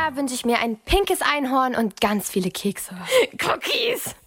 Da wünsche ich mir ein pinkes Einhorn und ganz viele Kekse. Cookies!